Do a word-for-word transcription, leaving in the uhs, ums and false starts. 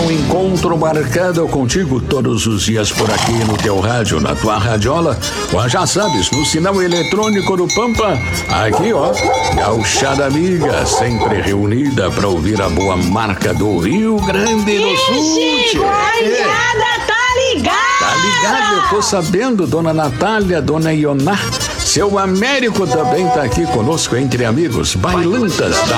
um encontro marcado contigo todos os dias por aqui no teu rádio, na tua radiola, ou já sabes, no sinal eletrônico do Pampa. Aqui, ó, gauchada amiga, sempre reunida pra ouvir a boa marca do Rio Grande do Sul. Chico, a Iada tá ligada! Tá ligado, eu tô sabendo, dona Natália, dona Ioná. Seu Américo também tá aqui conosco entre amigos, bailantas da